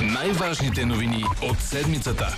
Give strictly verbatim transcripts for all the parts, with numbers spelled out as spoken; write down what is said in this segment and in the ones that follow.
Най-важните новини от седмицата.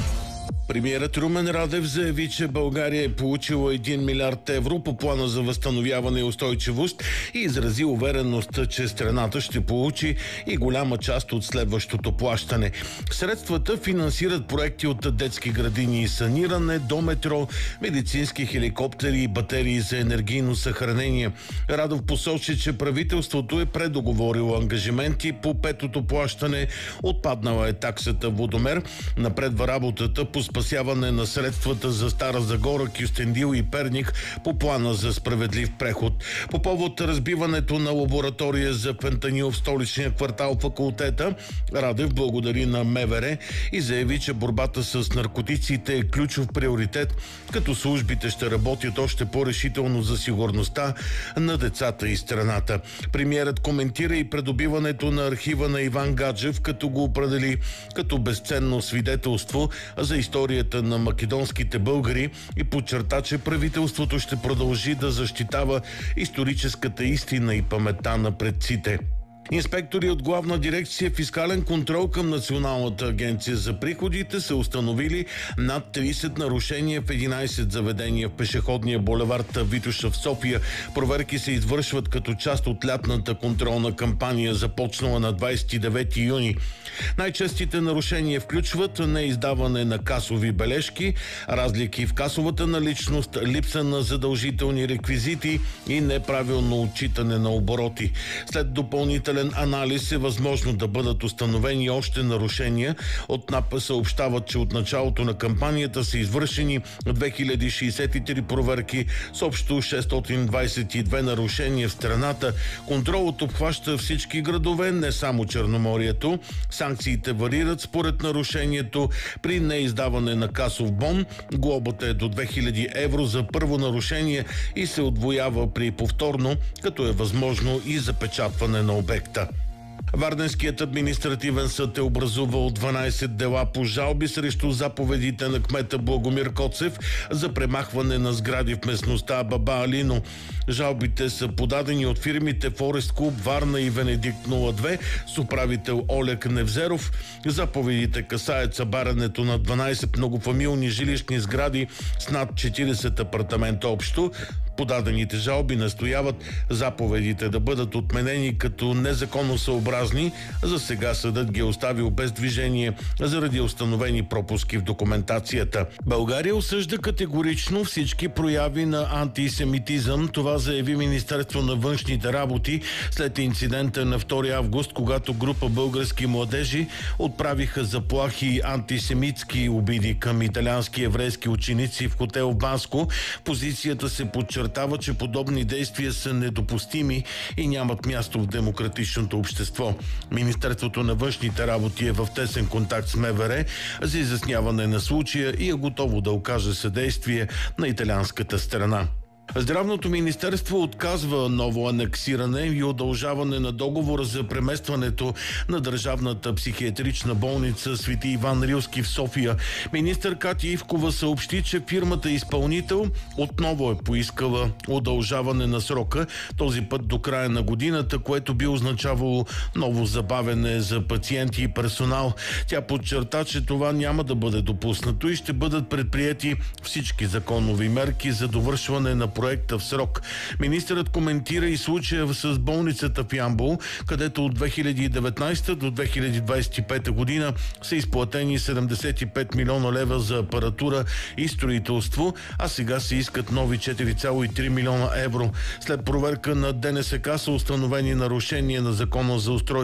Премиерът Румен Радев заяви, че България е получила един милиард евро по плана за възстановяване и устойчивост и изрази увереност, че страната ще получи и голяма част от следващото плащане. Средствата финансират проекти от детски градини и саниране до метро, медицински хеликоптери и батерии за енергийно съхранение. Радев посочи, че правителството е предоговорило ангажименти по петото плащане, отпаднала е таксата водомер, напредва работата по спасяване на средствата за Стара Загора, Кюстендил и Перник по плана за справедлив преход. По повод разбиването на лаборатория за фентанил в столичния квартал Факултета, Радев благодари на МВР и заяви, че борбата с наркотиците е ключов приоритет, като службите ще работят още по-решително за сигурността на децата и страната. Премиерът коментира и придобиването на архива на Иван Гаджев, като го определи като безценно свидетелство за историята на македонските българи и подчерта, че правителството ще продължи да защитава историческата истина и паметта на предците. Инспектори от Главна дирекция фискален контрол към Националната агенция за приходите са установили над трийсет нарушения в единайсет заведения в пешеходния булевард Витоша в София. Проверки се извършват като част от лятната контролна кампания, започнала на двайсет и девети юни. Най-честите нарушения включват неиздаване на касови бележки, разлики в касовата наличност, липса на задължителни реквизити и неправилно отчитане на обороти. След допълнителен анализ е възможно да бъдат установени още нарушения. От НАП съобщават, че от началото на кампанията са извършени две хиляди шейсет и три проверки с общо шестстотин двайсет и две нарушения в страната. Контролът обхваща всички градове, не само Черноморието. Санкциите варират според нарушението. При неиздаване на касов бон глобата е до две хиляди евро за първо нарушение и се удвоява при повторно, като е възможно и запечатване на обекта. Варденският административен съд е образувал дванайсет дела по жалби срещу заповедите на кмета Благомир Коцев за премахване на сгради в местността Баба Алино. Жалбите са подадени от фирмите Форест Клуб Варна и Венедикт нула две с управител Олег Невзеров. Заповедите касаят събарянето на дванайсет многофамилни жилищни сгради с над четирийсет апартамента общо. Подадените жалби настояват заповедите да бъдат отменени като незаконосъобразни. За сега съдът ги е оставил без движение заради установени пропуски в документацията. България осъжда категорично всички прояви на антисемитизъм. Това заяви Министерство на външните работи след инцидента на втори август, когато група български младежи отправиха заплахи и антисемитски обиди към италиански еврейски ученици в хотел в Банско. Позицията се подчертава, че подобни действия са недопустими и нямат място в демократичното общество. Министерството на външните работи е в тесен контакт с МВР за изясняване на случая и е готово да окаже съдействие на италианската страна. Здравното министерство отказва ново анексиране и удължаване на договора за преместването на държавната психиатрична болница Свети Иван Рилски в София. Министър Катя Ивкова съобщи, че фирмата изпълнител отново е поискала удължаване на срока, този път до края на годината, което би означавало ново забавене за пациенти и персонал. Тя подчерта, че това няма да бъде допуснато и ще бъдат предприети всички законови мерки за довършване на проекта в срок. Министърът коментира и случая с болницата в Ямбол, където от две хиляди и деветнайсета до две хиляди двайсет и пета година са изплатени седемдесет и пет милиона лева за апаратура и строителство, а сега се искат нови четири цяло и три милиона евро. След проверка на ДНСК са установени нарушения на Закона за устройство